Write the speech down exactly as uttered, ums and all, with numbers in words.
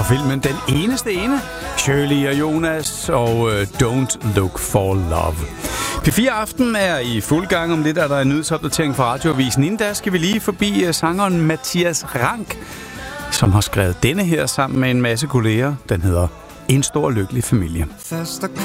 filmen Den Eneste Ene, Shirley og Jonas og uh, Don't Look for Love. P fire Aften er i fuld gang. Om lidt er der en nyhedsopdatering fra Radioavisen. Inden da skal vi lige forbi uh, sangeren Mathias Rank, som har skrevet denne her sammen med en masse kolleger. Den hedder En Stor Lykkelig Familie. Fester